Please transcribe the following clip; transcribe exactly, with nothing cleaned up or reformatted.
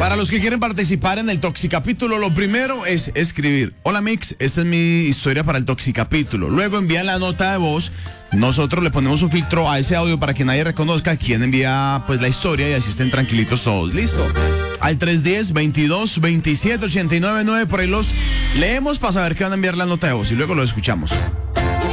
Para los que quieren participar en el Toxicapítulo, lo primero es escribir: hola Mix, esta es mi historia para el Toxicapítulo. Luego envían la nota de voz. Nosotros le ponemos un filtro a ese audio para que nadie reconozca quién envía pues la historia y así estén tranquilitos todos. ¿Listo? Al tres uno cero, veintidós, veintisiete, ochenta y nueve nueve, por ahí los leemos para saber qué van a enviar la nota de voz y luego lo escuchamos.